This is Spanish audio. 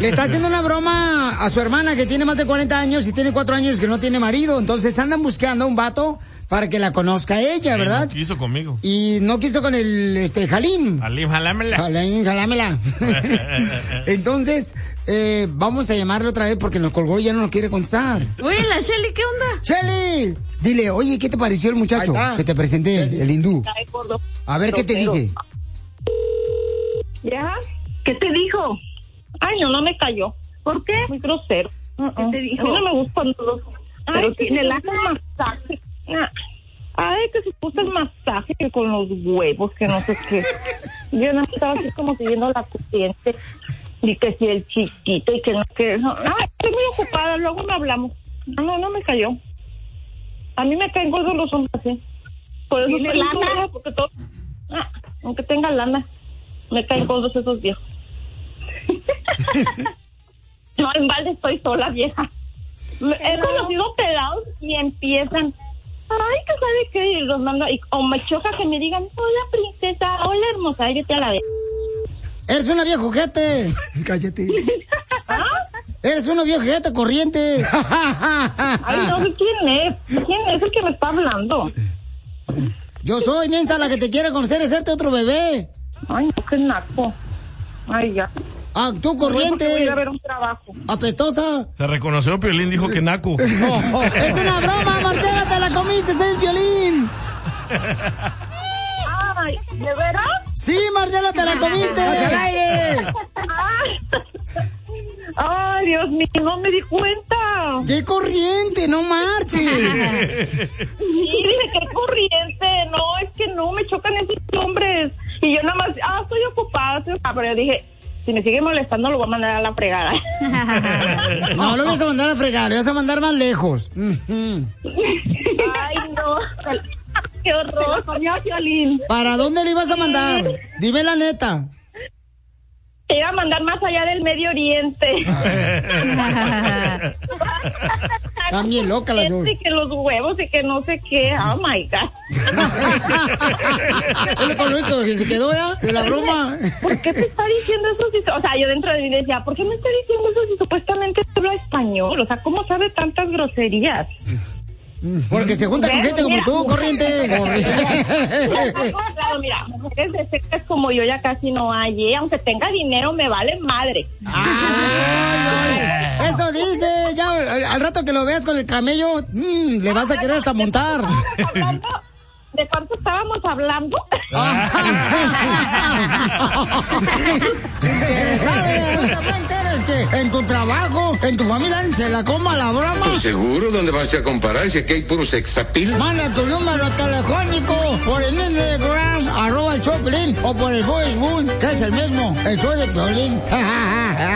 Le está haciendo una broma a su hermana que tiene más de 40 años y tiene 4 años que no tiene marido. Entonces andan buscando a un vato para que la conozca ella, ¿verdad? No quiso conmigo. Y no quiso con el Halim. Halim, jalámela. Halim, jalámela. Entonces, vamos a llamarle otra vez porque nos colgó y ya no nos quiere contestar. Oye, la Shelly, ¿qué onda? Shelly, dile, oye, ¿qué te pareció el muchacho que te presenté, el hindú? A ver, ¿qué te dice? ¿Ya? ¿Qué te dijo? Ay, no me cayó. ¿Por qué? Muy grosero. ¿Qué te dijo? A mí no me gustan los... Pero tiene el masaje. Ay, que se puso el masaje que con los huevos, que no sé qué. Yo no estaba así como siguiendo la corriente. Y que si el chiquito y que no, que... Ay, estoy muy ocupada, luego me hablamos. No me cayó. A mí me caen gordos los hombres así. Por eso ¿Tiene lana? Porque todo... aunque tenga lana, me caen gordos esos viejos. No, en balde estoy sola, vieja. He conocido pelados y empiezan, ay, que sabe qué, y los mando, o me choca que me digan, hola princesa, hola hermosa, yo te a la vez. Eres una vieja ojete. Cállate. Eres una vieja ojete corriente. Ay, no sé quién es el que me está hablando. Yo soy, mensa, la que te quiere conocer, es hacerte otro bebé. Ay, no, qué naco. Ay, ya. Ah, tú corriente. Voy a ver un trabajo. Apestosa. Se reconoció, Piolín dijo que naco. Es una broma, Marcela, te la comiste, es el Piolín. Ay, ¿de veras? Sí, Marcela, te la comiste. ¡Al aire! Ay, Dios mío, no me di cuenta. ¡Qué corriente! ¡No marches! Sí, dije, qué corriente. No, es que no, me chocan esos hombres. Y yo nada más, estoy ocupada. Pero yo dije, si me sigue molestando, lo voy a mandar a la fregada. No, lo vas a mandar a fregar, lo vas a mandar más lejos. Ay, no. Qué horror. ¿Para dónde le ibas a mandar? Dime la neta. Te iba a mandar más allá del Medio Oriente. También loca la dos. Y que los huevos y que no sé qué. Oh my God. Es lo único que se quedó ya de la broma. ¿Por qué te está diciendo eso? O sea, yo dentro de mí decía, ¿por qué me está diciendo eso si supuestamente habla español? O sea, ¿cómo sabe tantas groserías? Porque se junta con gente como tú, corriente. Claro, mira, mujeres de secas como yo ya casi no hay, aunque tenga dinero me vale madre. Eso dice, ya al rato que lo veas con el camello, le vas a querer hasta montar. ¿De cuánto estábamos hablando? Interesada, ¿quieres que en tu trabajo, en tu familia, se la coma la broma? Pues seguro, ¿dónde vas a comparar si aquí hay puro sexapil? Manda tu número telefónico por el Instagram, @el Choplin, o por el Facebook, que es el mismo, el show de Piolín.